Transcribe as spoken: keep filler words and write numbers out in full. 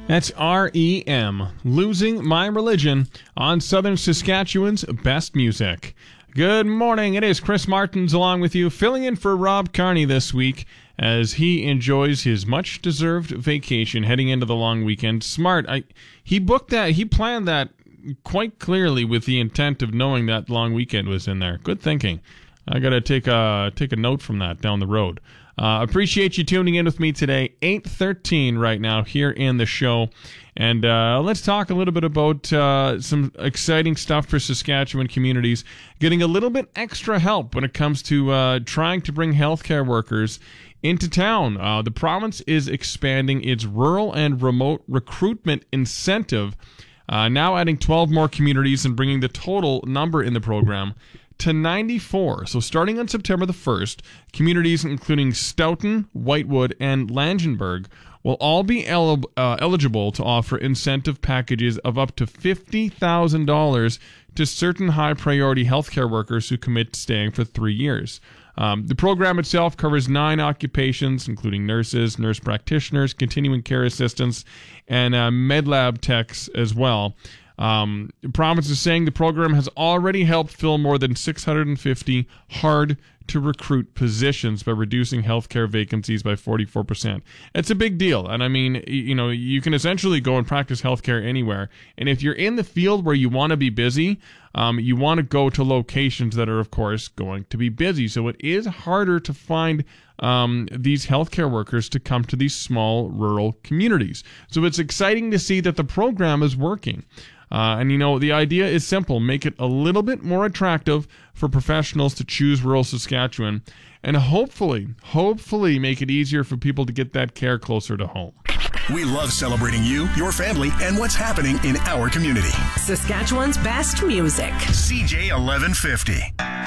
That's R E M, Losing My Religion, on Southern Saskatchewan's Best Music. Good morning, it is Chris Martins along with you, filling in for Rob Carney this week as he enjoys his much-deserved vacation heading into the long weekend. Smart, I, he booked that, he planned that quite clearly with the intent of knowing that long weekend was in there. Good thinking. I gotta take a, take a note from that down the road. Uh, appreciate you tuning in with me today. eight thirteen right now here in the show. And uh, let's talk a little bit about uh, some exciting stuff for Saskatchewan communities. Getting a little bit extra help when it comes to uh, trying to bring healthcare workers into town. Uh, the province is expanding its rural and remote recruitment incentive, uh, now adding twelve more communities and bringing the total number in the program to ninety-four. So starting on September the first, communities including Stoughton, Whitewood, and Langenburg will all be el- uh, eligible to offer incentive packages of up to fifty thousand dollars to certain high-priority healthcare workers who commit to staying for three years. Um, the program itself covers nine occupations, including nurses, nurse practitioners, continuing care assistants, and uh, med lab techs as well. Um, the province is saying the program has already helped fill more than six hundred fifty hard-to-recruit positions by reducing healthcare vacancies by forty-four percent. It's a big deal, and I mean, you know, you can essentially go and practice healthcare anywhere, and if you're in the field where you want to be busy, um, you want to go to locations that are, of course, going to be busy, so it is harder to find Um, these healthcare workers to come to these small rural communities. So it's exciting to see that the program is working. Uh, and, you know, the idea is simple. Make it a little bit more attractive for professionals to choose rural Saskatchewan and hopefully, hopefully make it easier for people to get that care closer to home. We love celebrating you, your family, and what's happening in our community. Saskatchewan's best music. C J eleven fifty.